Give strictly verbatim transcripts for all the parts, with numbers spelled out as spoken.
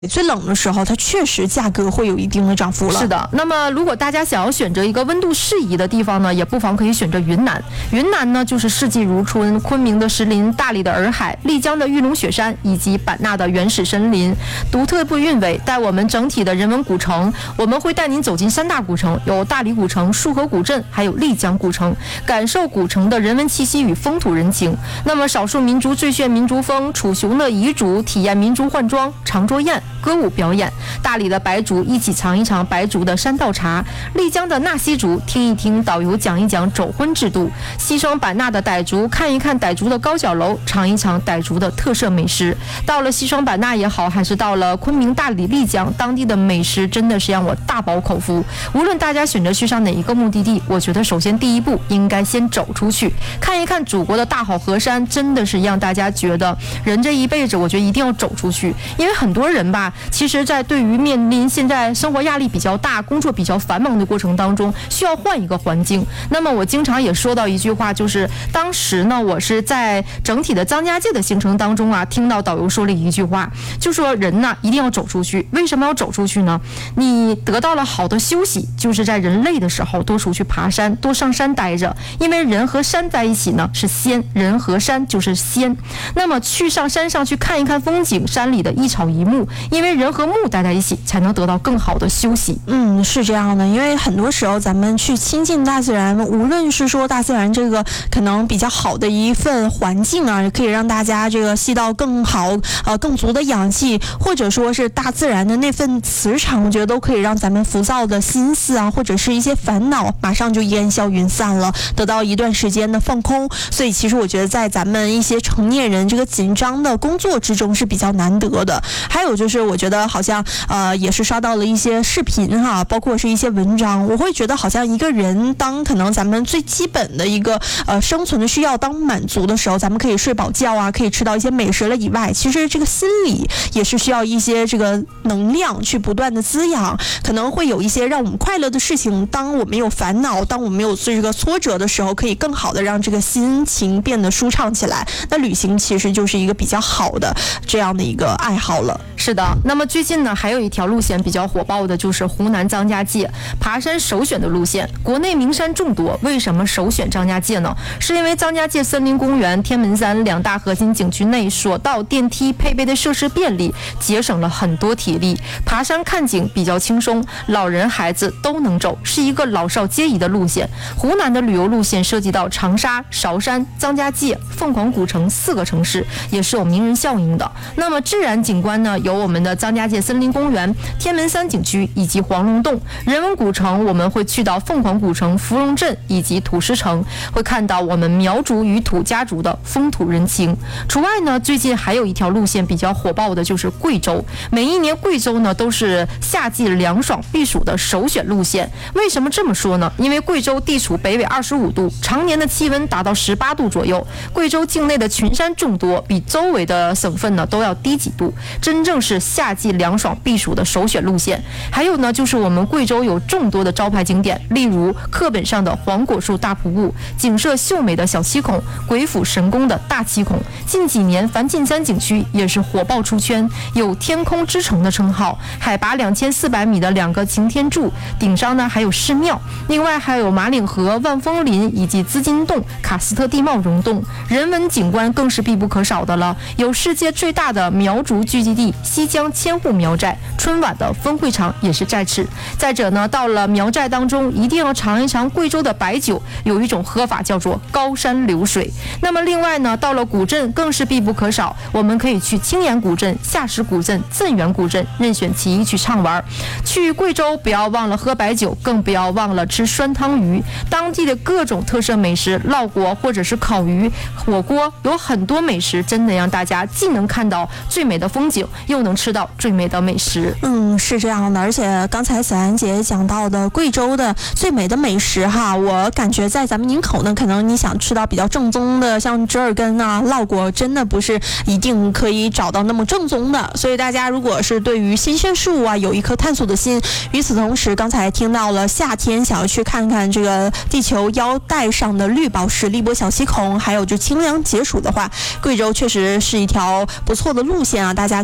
最冷的时候，它确实价格会有一定的涨幅了。 是的，那么如果大家想要选择一个温度适宜的地方呢，也不妨可以选择云南。云南呢，就是四季如春，昆明的石林、大理的洱海、丽江的玉龙雪山以及版纳的原始森林，独特不韵味，带我们整体的人文古城。我们会带您走进三大古城，有大理古城、束河古镇，还有丽江古城，感受古城的人文气息与风土人情。那么少数民族最炫民族风，楚雄的彝族体验民族换装、长桌宴、歌舞表演，大理的白族一起尝一尝白族的山道茶，丽江的纳西族听一听导游讲一讲走婚制度，西双版纳的傣族看一看傣族的高脚楼，尝一尝傣族的特色美食。到了西双版纳也好，还是到了昆明、大理、丽江，当地的美食真的是让我大饱口福。无论大家选择去上哪一个目的地，我觉得首先第一步应该先走出去，看一看祖国的大好河山，真的是让大家觉得人这一辈子，我觉得一定要走出去。因为很多人吧，其实在对于面临现在生活压力比较大、工作比较繁忙的过程当中，需要换一个环境。那么我经常也说到一句话，就是当时呢，我是在整体的张家界的行程当中啊，听到导游说了一句话，就说人呢一定要走出去。为什么要走出去呢？你得到了好的休息，就是在人累的时候多出去爬山，多上山待着，因为人和山在一起呢是仙，人和山就是仙。那么去上山上去看一看风景，山里的一草一木，因为人和木待在一起，才能得到更好的休息。 嗯，是这样的，因为很多时候咱们去亲近大自然，无论是说大自然这个可能比较好的一份环境啊，可以让大家这个吸到更好呃更足的氧气，或者说是大自然的那份磁场，我觉得都可以让咱们浮躁的心思啊，或者是一些烦恼，马上就烟消云散了，得到一段时间的放空。所以其实我觉得在咱们一些成年人这个紧张的工作之中是比较难得的。还有就是我觉得好像呃也是刷到了一些视频哈，包括是一些文章，我会觉得好像一个人当可能咱们最基本的一个呃生存的需要当满足的时候，咱们可以睡饱觉啊，可以吃到一些美食了以外，其实这个心理也是需要一些这个能量去不断的滋养，可能会有一些让我们快乐的事情，当我们有烦恼，当我们有这个挫折的时候，可以更好的让这个心情变得舒畅起来。那旅行其实就是一个比较好的这样的一个爱好了。 是的，那么最近呢，还有一条路线比较火爆的，就是湖南张家界爬山首选的路线。国内名山众多，为什么首选张家界呢？是因为张家界森林公园、天门山两大核心景区内索道、电梯配备的设施便利，节省了很多体力，爬山看景比较轻松，老人孩子都能走，是一个老少皆宜的路线。湖南的旅游路线涉及到长沙、韶山、张家界、凤凰古城四个城市，也是有名人效应的。那么自然景观呢，有我们的张家界森林公园、天门山景区以及黄龙洞。人文古城我们会去到凤凰古城、芙蓉镇以及土石城，会看到我们苗族与土家族的风土人情。除外呢，最近还有一条路线比较火爆的，就是贵州。每一年贵州呢都是夏季凉爽避暑的首选路线。为什么这么说呢？因为贵州地处北纬二十五度，常年的气温达到十八度左右，贵州境内的群山众多，比周围的省份呢都要低几度，真正是夏季凉爽避暑的首选路线。还有呢，就是我们贵州有众多的招牌景点，例如课本上的黄果树大瀑布、景色秀美的小七孔、鬼斧神工的大七孔。近几年梵净山景区也是火爆出圈，有天空之城的称号，海拔两千四百米的两个擎天柱，顶上呢还有寺庙，另外还有马岭河、万峰林以及资金洞、喀斯特地貌溶洞。人文景观更是必不可少的了，有世界最大的苗族聚集地西江千户苗寨，春晚的分会场也是在此。再者呢，到了苗寨当中，一定要尝一尝贵州的白酒，有一种喝法叫做高山流水。那么另外呢，到了古镇更是必不可少，我们可以去青岩古镇、下石古镇、镇远古镇，任选其一去畅玩。去贵州不要忘了喝白酒，更不要忘了吃酸汤鱼，当地的各种特色美食，烙锅或者是烤鱼、火锅，有很多美食，真的让大家既能看到最美的风景，又能吃到最美的美食。 嗯，是这样的。而且刚才小安姐讲到的贵州的最美的美食哈，我感觉在咱们宁口呢，可能你想吃到比较正宗的，像折耳根啊、烙锅，真的不是一定可以找到那么正宗的。所以大家如果是对于新鲜事物啊有一颗探索的心，与此同时，刚才听到了夏天想要去看看这个地球腰带上的绿宝石、荔波小七孔，还有就清凉解暑的话，贵州确实是一条不错的路线啊，大家可以考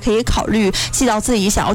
虑细到自己想要